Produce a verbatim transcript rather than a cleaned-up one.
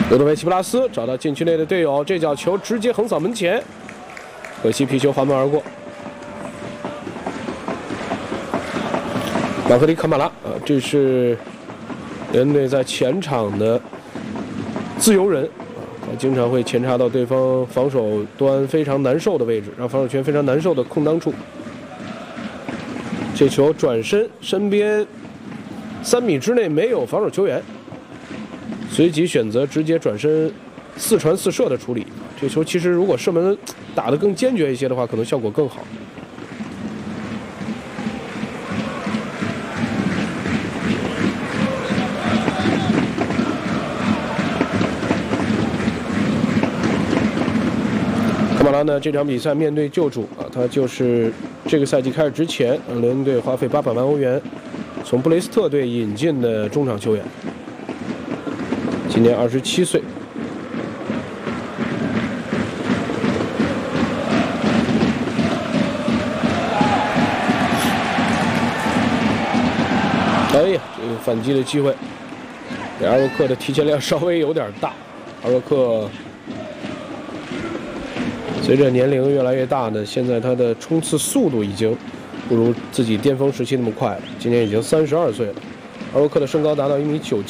罗德维奇布拉斯找到禁区内的队友，这脚球直接横扫门前，可惜皮球滑门而过。马克里卡马拉啊，这是联队在前场的自由人啊，他经常会前插到对方防守端非常难受的位置，让防守权非常难受的空当处。这球转身，身边三米之内没有防守球员，随即选择直接转身四传四射的处理。这球其实如果射门打得更坚决一些的话，可能效果更好。卡马拉呢？这场比赛面对旧主啊，他就是这个赛季开始之前，联队花费八百万欧元从布雷斯特队引进的中场球员，今年二十七岁。哎呀，这个反击的机会，给阿若克的提前量稍微有点大。阿若克随着年龄越来越大呢，现在他的冲刺速度已经不如自己巅峰时期那么快了。今年已经三十二岁了。阿若克的身高达到一米九。